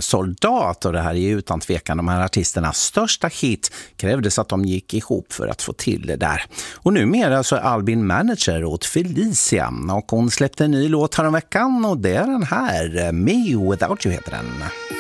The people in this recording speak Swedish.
soldat, och det här är ju utan tvekan de här artisternas största hit. Krävdes att de gick ihop för att få till det där. Och numera så är Albin manager åt Felicia, och hon släppte en ny låt här om veckan, och det är den här, Me Without You heter den.